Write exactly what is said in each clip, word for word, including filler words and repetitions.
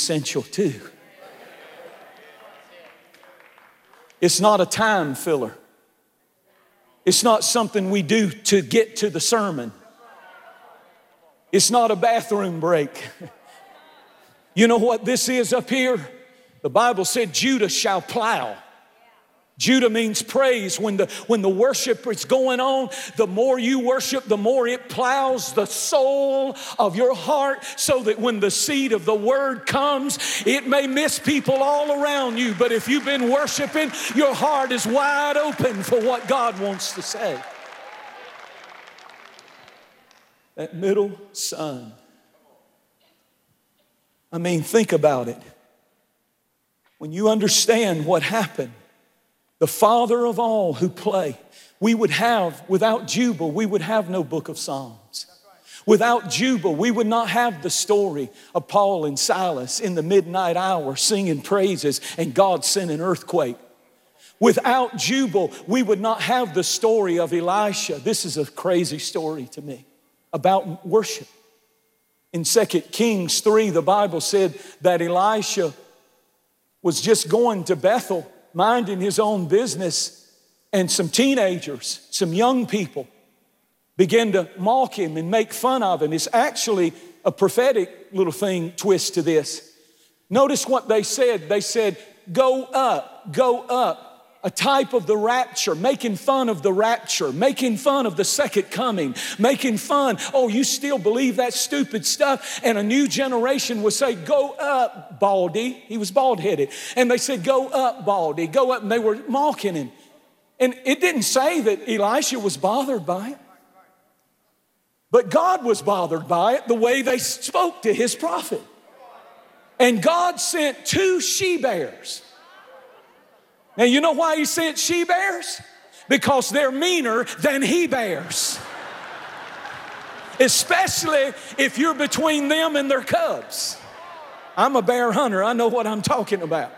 essential too. It's not a time filler. It's not something we do to get to the sermon. It's not a bathroom break. You know what this is up here? The Bible said Judah shall plow. Judah means praise. When the, when the worship is going on, the more you worship, the more it plows the soul of your heart, so that when the seed of the word comes, it may miss people all around you. But if you've been worshiping, your heart is wide open for what God wants to say. That middle son. I mean, think about it. When you understand what happened, the father of all who play, we would have, without Jubal, we would have no book of Psalms. Without Jubal, we would not have the story of Paul and Silas in the midnight hour singing praises and God sent an earthquake. Without Jubal, we would not have the story of Elisha. This is a crazy story to me about worship. In Second Kings three, the Bible said that Elisha was just going to Bethel, minding his own business, and some teenagers, some young people, began to mock him and make fun of him. It's actually a prophetic little thing, twist to this. Notice what they said. They said, go up, go up. A type of the rapture, making fun of the rapture, making fun of the second coming, making fun, oh, you still believe that stupid stuff? And a new generation would say, go up, Baldy. He was bald-headed. And they said, go up, Baldy, go up. And they were mocking him. And it didn't say that Elisha was bothered by it. But God was bothered by it, the way they spoke to his prophet. And God sent two she-bears. Now, you know why he sent she-bears? Because they're meaner than he-bears. Especially if you're between them and their cubs. I'm a bear hunter. I know what I'm talking about.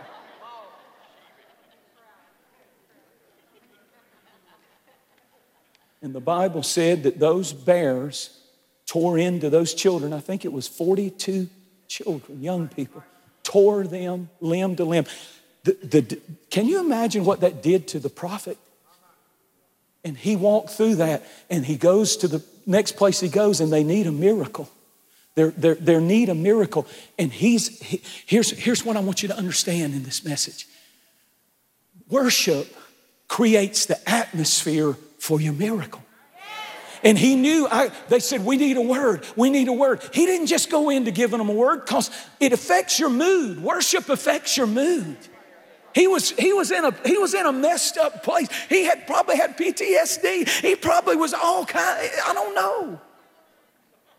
And the Bible said that those bears tore into those children. I think it was forty-two children, young people, tore them limb to limb. The, the, can you imagine what that did to the prophet? And he walked through that, and he goes to the next place he goes, and they need a miracle. They're, they're, they need a miracle. And he's he, here's, here's what I want you to understand in this message. Worship creates the atmosphere for your miracle. And he knew, I, they said, we need a word, we need a word. He didn't just go into giving them a word, because it affects your mood. Worship affects your mood. He was, he was in a, he was in a messed up place. He had probably had P T S D. He probably was all kind, I don't know.